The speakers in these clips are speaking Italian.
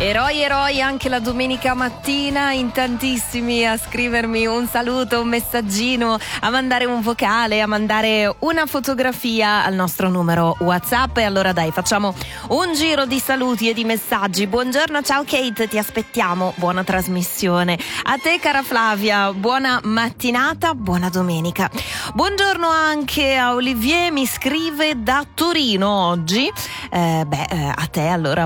Eroi anche la domenica mattina, in tantissimi a scrivermi un saluto, un messaggino, a mandare un vocale, a mandare una fotografia al nostro numero WhatsApp. E allora dai, facciamo un giro di saluti e di messaggi. Buongiorno, ciao Kate, ti aspettiamo, buona trasmissione. A te cara Flavia, buona mattinata, buona domenica. Buongiorno anche a Olivier, mi scrive da Torino oggi. A te allora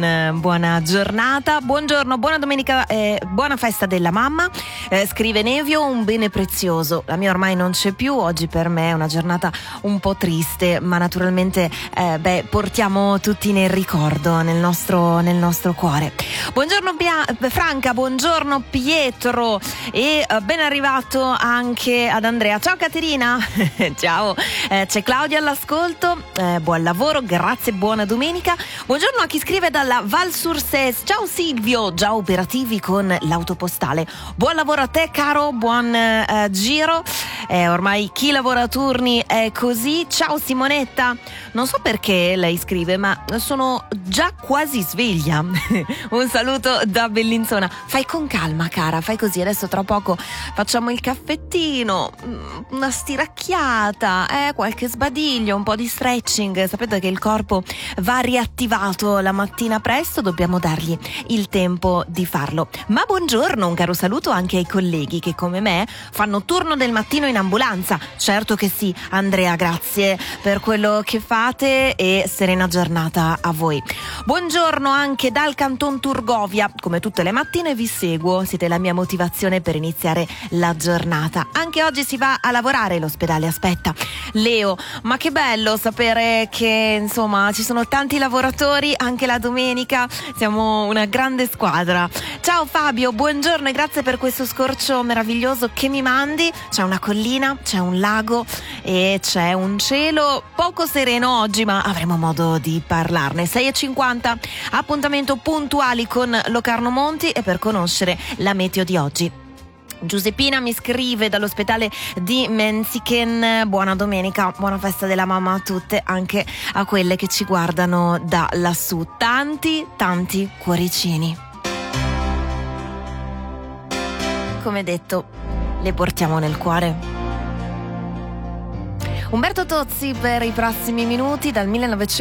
buona giornata, buongiorno, buona domenica, buona festa della mamma. Scrive Nevio, un bene prezioso, la mia ormai non c'è più, oggi per me è una giornata un po' triste, ma naturalmente portiamo tutti nel ricordo, nel nostro cuore. Buongiorno Franca, buongiorno Pietro e ben arrivato anche ad Andrea. Ciao Caterina. Ciao, c'è Claudia all'ascolto, buon lavoro, grazie, buona domenica. Buongiorno a chi scrive dalla Val Sursès. Ciao Silvio, già operativi con l'autopostale. Buon lavoro a te caro, buon giro. Ormai chi lavora a turni è così. Ciao Simonetta, non so perché lei scrive, ma sono già quasi sveglia. Un saluto da Bellinzona. Fai con calma cara, fai così, adesso tra poco facciamo il caffettino, una stiracchiata, qualche sbadiglio, un po' di stretching. Sapete che il corpo va riattivato la mattina presto, dobbiamo dargli il tempo di farlo. Ma buongiorno, un caro saluto anche ai colleghi che come me fanno turno del mattino in ambulanza. Certo che sì, Andrea, grazie per quello che fate e serena giornata a voi. Buongiorno anche dal Canton Turgovia, come tutte le mattine vi seguo, siete la mia motivazione per iniziare la giornata. Anche oggi si va a lavorare, l'ospedale aspetta. Leo, ma che bello sapere che insomma ci sono tanti lavoratori anche la domenica, siamo una grande squadra. Ciao Fabio, buongiorno e grazie per questo scorcio meraviglioso che mi mandi. C'è una collina, c'è un lago e c'è un cielo poco sereno oggi, ma avremo modo di parlarne. 6:50, appuntamento puntuali con Locarno Monti e per conoscere la meteo di oggi. Giuseppina mi scrive dall'ospedale di Menziken, buona domenica, buona festa della mamma a tutte, anche a quelle che ci guardano da lassù. Tanti cuoricini. Come detto, le portiamo nel cuore. Umberto Tozzi per i prossimi minuti dal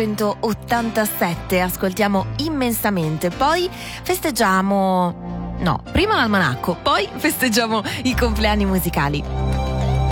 1987, ascoltiamo Immensamente, poi festeggiamo... No, prima l'almanacco, poi festeggiamo i compleanni musicali.